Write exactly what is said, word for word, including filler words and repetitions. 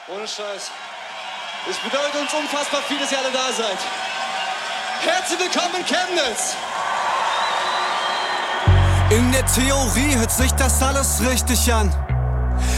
Ohne Scheiß. Es bedeutet uns unfassbar viel, dass ihr alle da seid. Herzlich willkommen in Chemnitz! In der Theorie hört sich das alles richtig an.